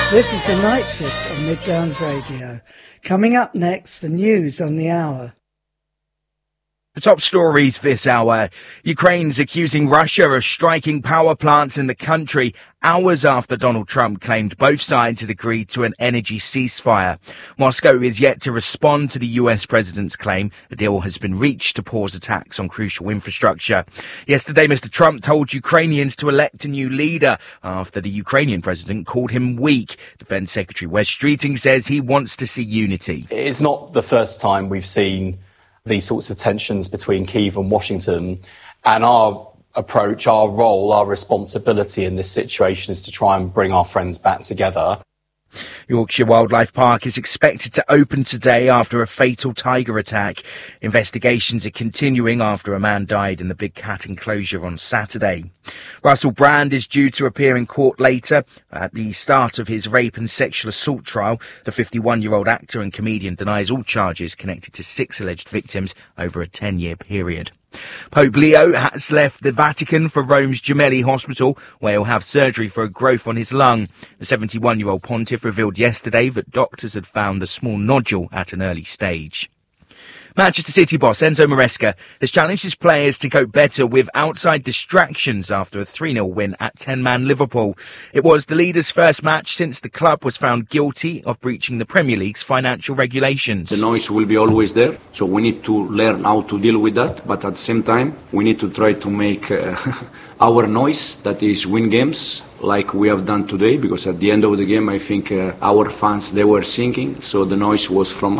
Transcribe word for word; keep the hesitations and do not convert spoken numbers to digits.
This is the night shift on Mid-Downs Radio. Coming up next, the news on the hour. The top stories this hour. Ukraine's accusing Russia of striking power plants in the country hours after Donald Trump claimed both sides had agreed to an energy ceasefire. Moscow is yet to respond to the U S president's claim a deal has been reached to pause attacks on crucial infrastructure. Yesterday, Mister Trump told Ukrainians to elect a new leader after the Ukrainian president called him weak. Defense Secretary Wes Streeting says he wants to see unity. It's not the first time we've seen these sorts of tensions between Kyiv and Washington, and our approach, our role, our responsibility in this situation is to try and bring our friends back together. Yorkshire Wildlife Park is expected to open today after a fatal tiger attack. Investigations are continuing after a man died in the Big Cat enclosure on Saturday. Russell Brand is due to appear in court later at the start of his rape and sexual assault trial. The fifty-one-year-old actor and comedian denies all charges connected to six alleged victims over a ten-year period. Pope Leo has left the Vatican for Rome's Gemelli Hospital, where he'll have surgery for a growth on his lung. The seventy-one-year-old pontiff revealed yesterday that doctors had found the small nodule at an early stage. Manchester City boss Enzo Maresca has challenged his players to cope better with outside distractions after a three nil win at ten-man Liverpool. It was the leader's first match since the club was found guilty of breaching the Premier League's financial regulations. The noise will be always there, so we need to learn how to deal with that, but at the same time we need to try to make uh, our noise, that is win games, like we have done today, because at the end of the game I think uh, our fans, they were singing, so the noise was from us.